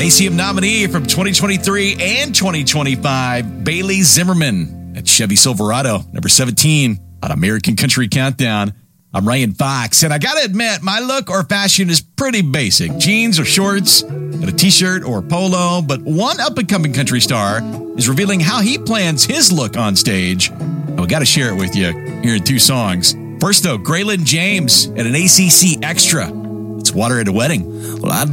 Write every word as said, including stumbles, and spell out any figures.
A C M nominee from twenty twenty-three and twenty twenty-five, Bailey Zimmerman at Chevy Silverado, number seventeen on American Country Countdown. I'm Ryan Fox, and I gotta admit, my look or fashion is pretty basic. Jeans or shorts, and a t-shirt or polo, but one up-and-coming country star is revealing how he plans his look on stage. And we gotta share it with you here in two songs. First, though, Graylin James at an A C C Extra. It's Water at a Wedding. Well, I